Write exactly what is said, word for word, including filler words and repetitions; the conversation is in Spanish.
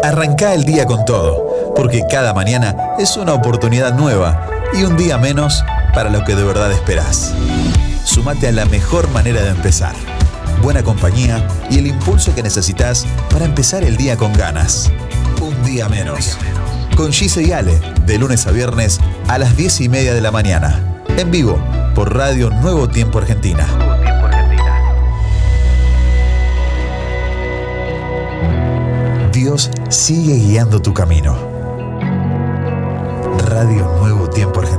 Arrancá el día con todo, porque cada mañana es una oportunidad nueva y un día menos para lo que de verdad esperás. Sumate a la mejor manera de empezar. Buena compañía y el impulso que necesitas para empezar el día con ganas. Un día menos. Con Gise y Ale, de lunes a viernes a las diez y media de la mañana. En vivo, por Radio Nuevo Tiempo Argentina. Dios sigue guiando tu camino. Radio Nuevo Tiempo Argentina.